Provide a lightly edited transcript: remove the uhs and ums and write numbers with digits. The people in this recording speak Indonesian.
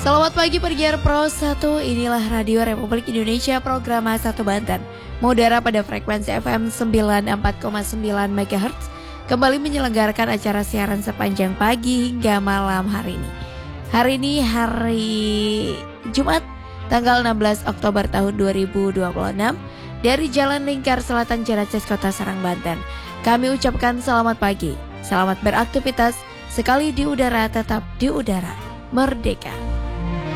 Selamat pagi pendengar Pro 1, inilah Radio Republik Indonesia program A1 Banten. Mengudara pada frekuensi FM 94,9 MHz, kembali menyelenggarakan acara siaran sepanjang pagi hingga malam hari ini. Hari ini hari Jumat, tanggal 16 Oktober tahun 2026, dari Jalan Lingkar Selatan Ciracas, Kota Serang, Banten. Kami ucapkan selamat pagi, selamat beraktivitas, sekali di udara tetap di udara, merdeka.